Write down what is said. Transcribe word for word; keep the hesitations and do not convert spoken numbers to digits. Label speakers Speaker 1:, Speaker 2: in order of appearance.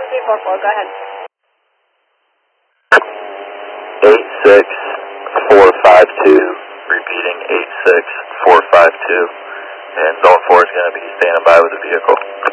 Speaker 1: three four four, go ahead.
Speaker 2: eight six four five two, repeating eight six four five two, and zone four is going to be standing by with the vehicle.